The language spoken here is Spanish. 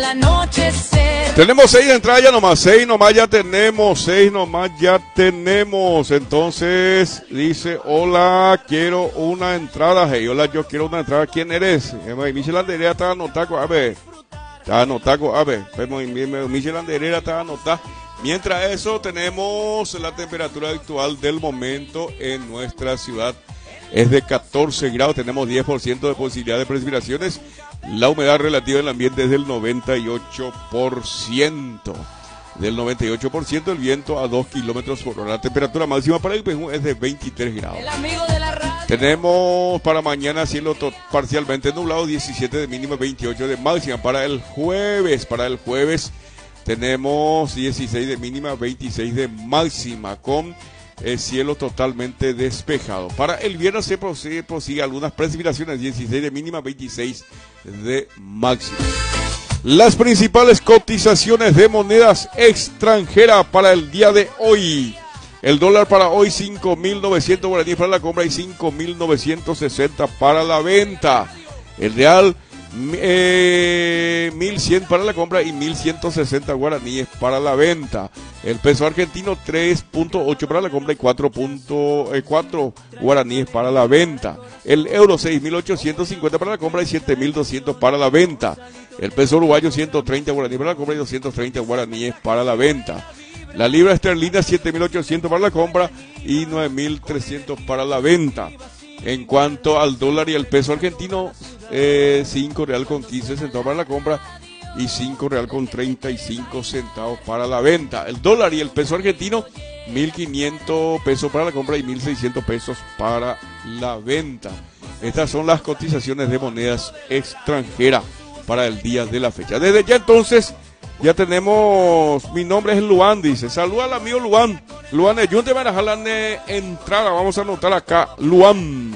al anochecer. Tenemos 6 entradas ya nomás, 6 nomás ya tenemos, 6 nomás ya tenemos. Entonces dice, hola, quiero una entrada. Hey, hola, yo quiero una entrada. ¿Quién eres? Michel Anderera está anotado, a ver. Está anotado, a ver. Michel Anderera está anotado. Mientras eso, tenemos la temperatura actual del momento en nuestra ciudad. Es de 14 grados, tenemos 10% de posibilidad de precipitaciones. La humedad relativa del ambiente es del 98%. Del 98%, el viento a 2 kilómetros por hora. La temperatura máxima para el Pejú es de 23 grados. Tenemos para mañana cielo parcialmente nublado, 17 de mínima, 28 de máxima. Para el jueves tenemos 16 de mínima, 26 de máxima, con cielo totalmente despejado. Para el viernes se prosigue algunas precipitaciones, 16 de mínima, 26 de máxima. Las principales cotizaciones de monedas extranjeras para el día de hoy. El dólar para hoy 5.900 guaraníes para la compra y 5.960 para la venta. El real 1.100 para la compra y 1.160 guaraníes para la venta. El peso argentino 3.8 para la compra y 4 guaraníes para la venta. El euro 6.850 para la compra y 7.200 para la venta. El peso uruguayo 130 guaraníes para la compra y 230 guaraníes para la venta. La libra esterlina 7.800 para la compra y 9.300 para la venta. En cuanto al dólar y el peso argentino, 5 real con 15 centavos para la compra y 5 real con 35 centavos para la venta. El dólar y el peso argentino, 1.500 pesos para la compra y 1.600 pesos para la venta. Estas son las cotizaciones de monedas extranjeras para el día de la fecha. Desde ya entonces, ya tenemos, mi nombre es Luan, dice, saluda al amigo Luan. Luan, yo te voy a dejar la entrada, vamos a anotar acá, Luan.